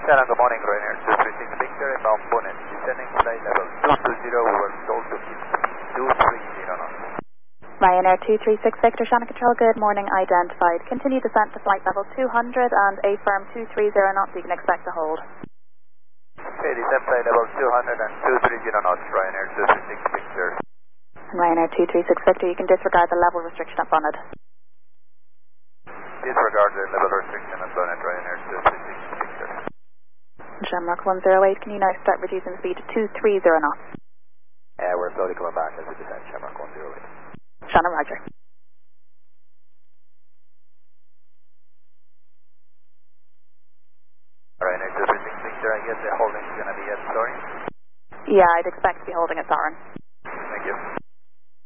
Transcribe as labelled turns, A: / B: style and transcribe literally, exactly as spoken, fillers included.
A: Shalom, good morning, Ryanair two three six Victor, inbound Bonnet, descending flight level two two zero, we were told to keep two three zero knots.
B: Ryanair two three six Victor, Shannon Control, good morning, identified. Continue descent to flight level two hundred and A firm two three zero knots, you can expect to hold.
A: Okay, descent flight level two hundred and two three zero knots, Ryanair two three six Victor.
B: And Ryanair two three six Victor, you can disregard the level restriction at Bonnet.
A: Disregard the level restriction at Bonnet, Ryanair two three six Victor.
B: Shamrock one zero eight, can you now start reducing speed to two three zero knots?
A: Uh, we're slowly coming back as we descend, Shamrock one zero eight.
B: Shannon, roger.
A: Ryanair two three six Victor, I guess the holding is going to be at Soaring?
B: Yeah, I'd expect to be holding at Soaring.
A: Thank you.